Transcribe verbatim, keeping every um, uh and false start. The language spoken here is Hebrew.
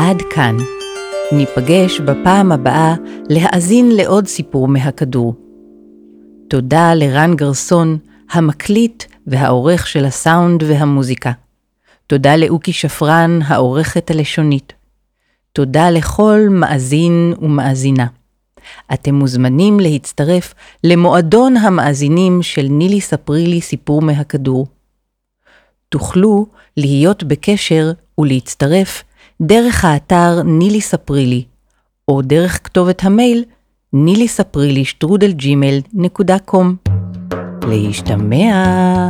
עד כאן. ניפגש בפעם הבאה להאזין לעוד סיפור מהכדור. תודה לרן גרסון, המקליט והעורך של הסאונד והמוזיקה. תודה לאוקי שפרן, העורכת הלשונית. תודה לכל מאזין ומאזינה. אתם מוזמנים להצטרף למועדון המאזינים של נילי ספרי לי סיפור מהכדור. תוכלו להיות בקשר ולהצטרף דרך האתר נילי ספרי לי, או דרך כתובת המייל נילי ספרי לי שטרודל ג'ימייל נקודה קום. להשתמע.